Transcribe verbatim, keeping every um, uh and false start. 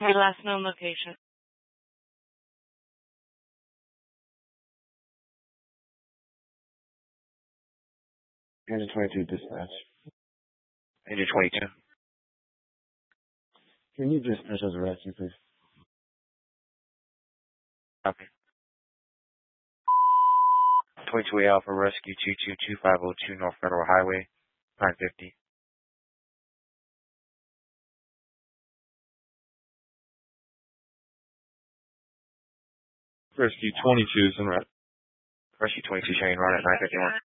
Your last known location. Engine twenty-two dispatch. Engine twenty-two. Can you dispatch as a rescue, please? Copy. twenty-two A Alpha Rescue two two two five oh two North Federal Highway, nine fifty. Rescue twenty-two is in red. Rescue twenty-two showing run at nine fifty-one.